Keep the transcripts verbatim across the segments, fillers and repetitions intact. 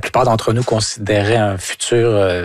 plupart d'entre nous considéraient un futur euh,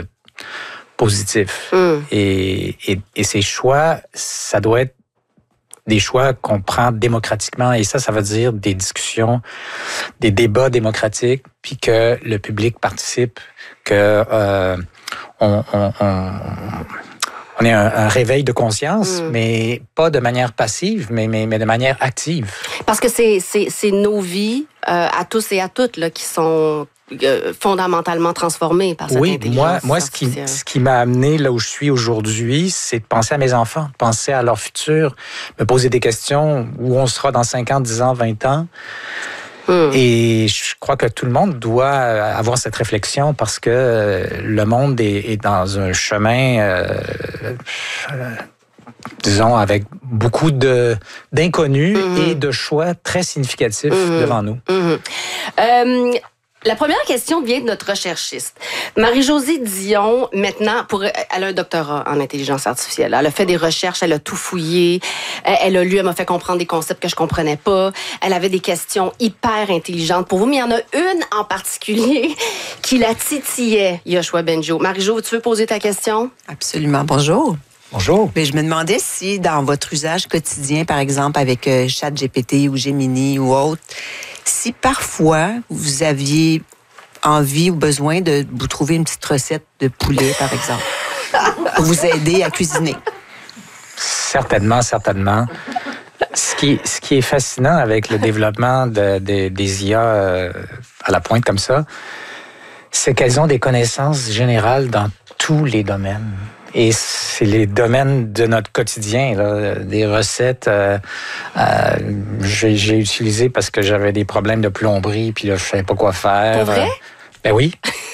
positif. Mm. Et, et, et ces choix, ça doit être des choix qu'on prend démocratiquement. Et ça, ça veut dire des discussions, des débats démocratiques, puis que le public participe, que euh, on, on, on, on ait un, un réveil de conscience, mm. mais pas de manière passive, mais, mais, mais de manière active. Parce que c'est, c'est, c'est nos vies euh, à tous et à toutes là, qui sont euh, fondamentalement transformées par cette oui, intelligence moi, moi, ce qui, ce qui m'a amené là où je suis aujourd'hui, c'est de penser à mes enfants, de penser à leur futur, me poser des questions, où on sera dans cinq ans, dix ans, vingt ans. Hum. Et je crois que tout le monde doit avoir cette réflexion parce que le monde est, est dans un chemin, euh, euh, disons, avec beaucoup de, d'inconnus hum. et de choix très significatifs hum. devant nous. Hum. Euh, La première question vient de notre recherchiste. Marie-Josée Dion, maintenant, pour, elle a un doctorat en intelligence artificielle. Elle a fait des recherches, elle a tout fouillé. Elle a lu, elle m'a fait comprendre des concepts que je comprenais pas. Elle avait des questions hyper intelligentes pour vous, mais il y en a une en particulier qui la titillait, Yoshua Bengio. Marie-Jo, tu veux poser ta question? Absolument. Bonjour. Bonjour. Mais je me demandais si, dans votre usage quotidien, par exemple, avec euh, ChatGPT ou Gemini ou autre, si parfois vous aviez envie ou besoin de vous trouver une petite recette de poulet, par exemple, pour vous aider à cuisiner. Certainement, certainement. Ce qui, ce qui est fascinant avec le développement de, de, des I A euh, à la pointe comme ça, c'est qu'elles ont des connaissances générales dans tous les domaines. Et c'est les domaines de notre quotidien, là, des recettes. Euh, euh, j'ai, j'ai utilisé parce que j'avais des problèmes de plomberie, puis là, je savais pas quoi faire. Pour vrai? Euh, ben oui.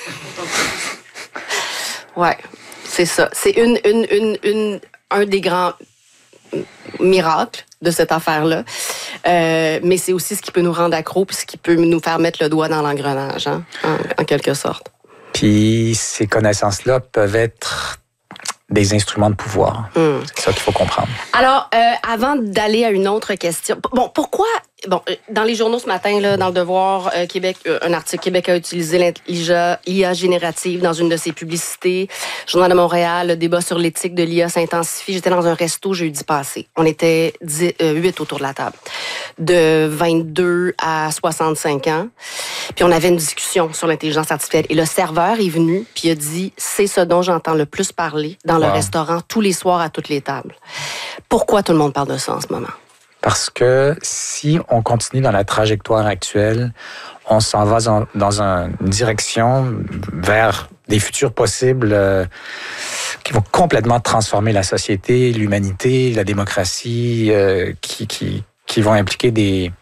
Ouais, c'est ça. C'est une, une, une, une, un des grands miracles de cette affaire-là. Euh, mais c'est aussi ce qui peut nous rendre accros, puis ce qui peut nous faire mettre le doigt dans l'engrenage, hein, en, en quelque sorte. Puis ces connaissances-là peuvent être des instruments de pouvoir. Mm. C'est ça qu'il faut comprendre. Alors, euh, avant d'aller à une autre question, bon, pourquoi, bon, dans les journaux ce matin, là, dans le Devoir, euh, Québec, euh, un article, Québec a utilisé l'I A générative dans une de ses publicités. Journal de Montréal, le débat sur l'éthique de l'I A s'intensifie. J'étais dans un resto jeudi passé. On était dix, euh, huit autour de la table, de vingt-deux à soixante-cinq ans. Puis on avait une discussion sur l'intelligence artificielle. Et le serveur est venu, puis il a dit, c'est ce dont j'entends le plus parler dans wow. le restaurant tous les soirs à toutes les tables. Pourquoi tout le monde parle de ça en ce moment? Parce que si on continue dans la trajectoire actuelle, on s'en va dans, dans un, une direction vers des futurs possibles euh, qui vont complètement transformer la société, l'humanité, la démocratie, euh, qui, qui, qui vont impliquer des,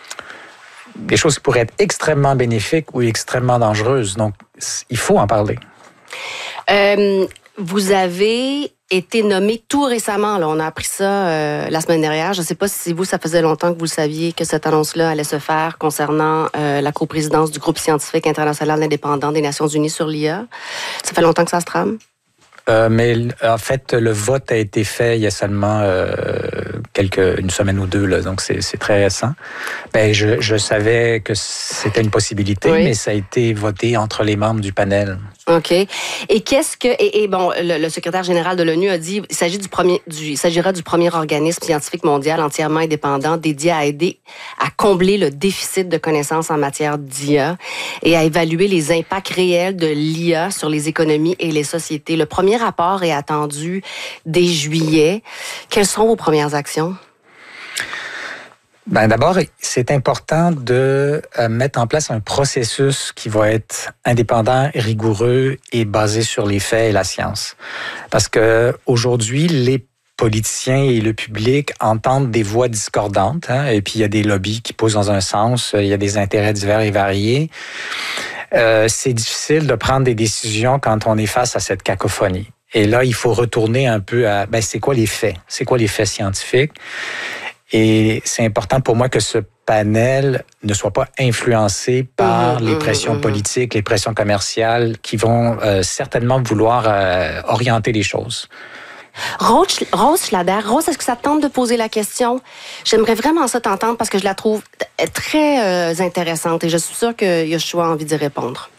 des choses qui pourraient être extrêmement bénéfiques ou extrêmement dangereuses. Donc, il faut en parler. Euh, vous avez été nommé tout récemment. Là, on a appris ça euh, la semaine dernière. Je ne sais pas si vous, ça faisait longtemps que vous le saviez que cette annonce-là allait se faire concernant euh, la coprésidence du groupe scientifique international indépendant des Nations unies sur l'I A. Ça fait longtemps que ça se trame? Euh, mais en fait, le vote a été fait il y a seulement euh, quelques une semaine ou deux, là, donc c'est, c'est très récent. Ben, je, je savais que c'était une possibilité, oui. mais ça a été voté entre les membres du panel. OK. Et qu'est-ce que... Et, et bon, le, le secrétaire général de l'ONU a dit il s'agit du premier, du, il s'agira du premier organisme scientifique mondial entièrement indépendant dédié à aider à combler le déficit de connaissances en matière d'I A et à évaluer les impacts réels de l'I A sur les économies et les sociétés. Le premier rapport est attendu dès juillet. Quelles sont vos premières actions? Ben d'abord, c'est important de mettre en place un processus qui va être indépendant, rigoureux et basé sur les faits et la science. Parce que aujourd'hui, les politiciens et le public entendent des voix discordantes, hein, et puis il y a des lobbies qui poussent dans un sens, il y a des intérêts divers et variés. Euh, c'est difficile de prendre des décisions quand on est face à cette cacophonie. Et là, il faut retourner un peu à, ben, c'est quoi les faits? C'est quoi les faits scientifiques? Et c'est important pour moi que ce panel ne soit pas influencé par mmh, les pressions mmh, politiques, les pressions commerciales qui vont euh, certainement vouloir euh, orienter les choses. Rose, Rose Schlatter, Rose, est-ce que ça te tente de poser la question? J'aimerais vraiment ça t'entendre parce que je la trouve très euh, intéressante et je suis sûre que Yoshua a envie d'y répondre.